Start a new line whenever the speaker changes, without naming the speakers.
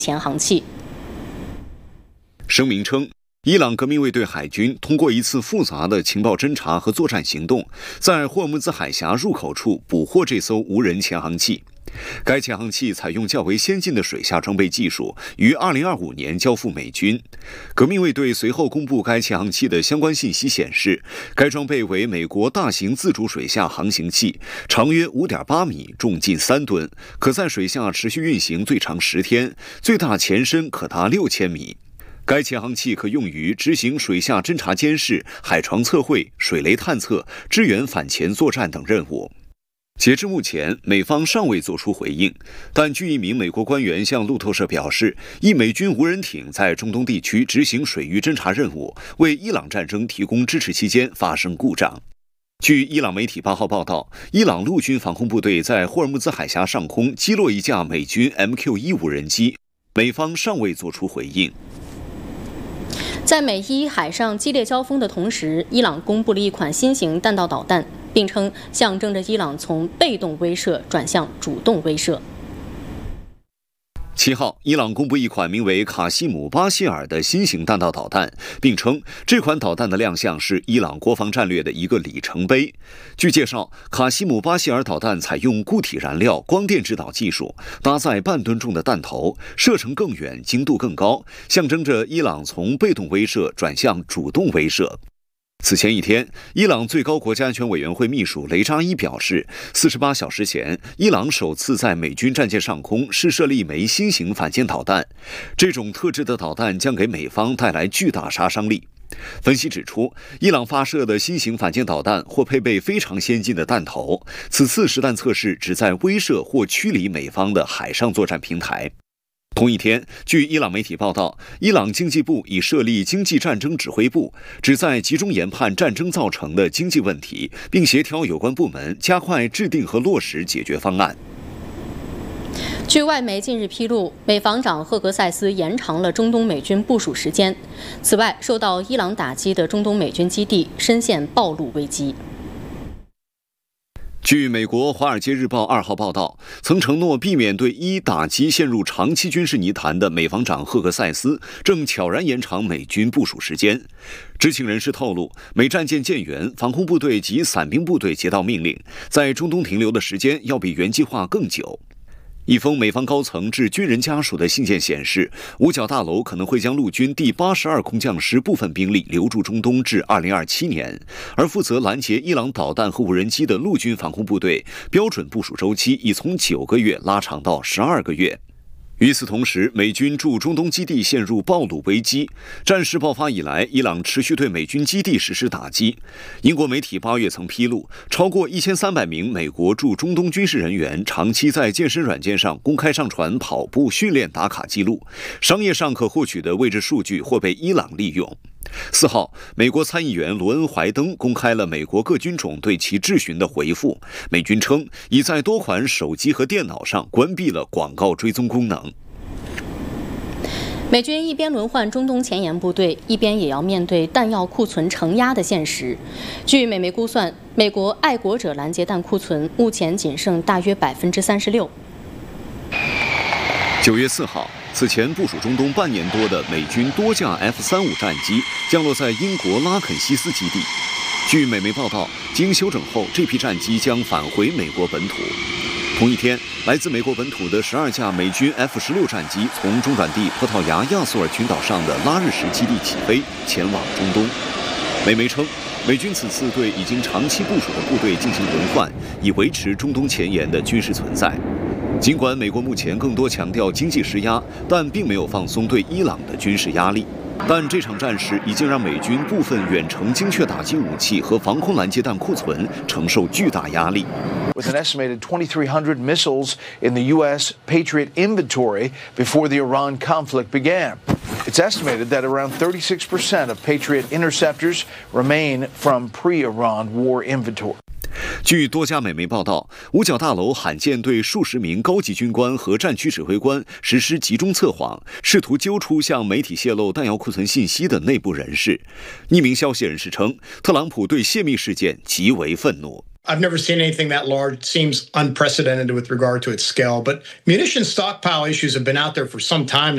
潜航器。
声明称，伊朗革命卫队海军通过一次复杂的情报侦察和作战行动，在霍尔木兹海峡入口处捕获这艘无人潜航器。该潜航器采用较为先进的水下装备技术，于2025年交付美军。革命卫队随后公布该潜航器的相关信息显示，该装备为美国大型自主水下航行器，长约5.8米，重近3吨，可在水下持续运行最长10天，最大前深可达6000米。该潜航器可用于执行水下侦察监视、海床测绘、水雷探测、支援反潜作战等任务。截至目前，美方尚未作出回应，但据一名美国官员向路透社表示，一美军无人艇在中东地区执行水域侦察任务，为伊朗战争提供支持期间发生故障。据伊朗媒体8号报道，伊朗陆军防空部队在霍尔木兹海峡上空击落一架美军 MQ-1 无人机，美方尚未作出回应。
在美伊海上激烈交锋的同时，伊朗公布了一款新型弹道导弹，并称象征着伊朗从被动威慑转向主动威慑。
7号，伊朗公布一款名为卡西姆巴希尔的新型弹道导弹，并称这款导弹的亮相是伊朗国防战略的一个里程碑。据介绍，卡西姆巴希尔导弹采用固体燃料光电制导技术，搭载半吨重的弹头，射程更远，精度更高，象征着伊朗从被动威慑转向主动威慑。此前一天，伊朗最高国家安全委员会秘书雷扎伊表示，48小时前，伊朗首次在美军战舰上空试射了一枚新型反舰导弹。这种特制的导弹将给美方带来巨大杀伤力。分析指出，伊朗发射的新型反舰导弹或配备非常先进的弹头，此次实弹测试旨在威慑或驱离美方的海上作战平台。同一天，据伊朗媒体报道，伊朗经济部已设立经济战争指挥部，旨在集中研判战争造成的经济问题，并协调有关部门加快制定和落实解决方案。
据外媒近日披露，美防长赫格塞斯延长了中东美军部署时间。此外，受到伊朗打击的中东美军基地深陷暴露危机。
据美国《华尔街日报》2号报道，曾承诺避免对伊打击陷入长期军事泥潭的美防长赫格塞斯正悄然延长美军部署时间。知情人士透露，美战舰舰员、防空部队及伞兵部队接到命令，在中东停留的时间要比原计划更久。一封美方高层致军人家属的信件显示，五角大楼可能会将陆军第82空降师部分兵力留驻中东至2027年，而负责拦截伊朗导弹和无人机的陆军防空部队标准部署周期已从9个月拉长到12个月。与此同时，美军驻中东基地陷入暴露危机。战事爆发以来，伊朗持续对美军基地实施打击。英国媒体8月曾披露，超过1300名美国驻中东军事人员长期在健身软件上公开上传跑步训练打卡记录，商业上可获取的位置数据或被伊朗利用。4号，美国参议员罗恩·怀登公开了美国各军种对其质询的回复。美军称，已在多款手机和电脑上关闭了广告追踪功能。
美军一边轮换中东前沿部队，一边也要面对弹药库存承压的现实。据美媒估算，美国爱国者拦截弹库存目前仅剩大约36%。
9月4号，此前部署中东半年多的美军多架 F-35战机降落在英国拉肯西斯基地。据美媒报道，经修整后，这批战机将返回美国本土。同一天，来自美国本土的12架美军 F-16战机从中转地葡萄牙亚速尔群岛上的拉日什基地起飞，前往中东。美媒称，美军此次对已经长期部署的部队进行轮换，以维持中东前沿的军事存在。尽管美国目前更多强调经济施压，但并没有放松对伊朗的军事压力。但这场战事已经让美军部分远程精确打击武器和防空拦截弹库存承受巨大压力。
With an estimated 2,300 missiles in the U.S. Patriot inventory before the Iran conflict began. It's estimated that around 36% of Patriot interceptors remain from pre-Iran war inventory.
据多家美媒报道，五角大楼罕见对数十名高级军官和战区指挥官实施集中测谎，试图揪出向媒体泄露弹药库存信息的内部人士。匿名消息人士称，特朗普对泄密事件极为愤怒。
I've never seen anything that large. It seems unprecedented with regard to its scale, but munition stockpile issues have been out there for some time now.